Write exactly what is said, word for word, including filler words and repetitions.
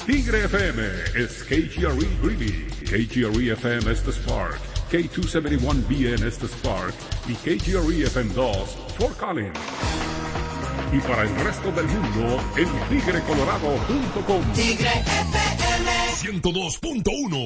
Tigre F M es K G R E Greeley, K G R E F M es The Spark, K doscientos setenta y uno B N es The Spark y K G R E F M dos Fort Collins. Y para el resto del mundo en tigre colorado punto com. Tigre F M ciento dos punto uno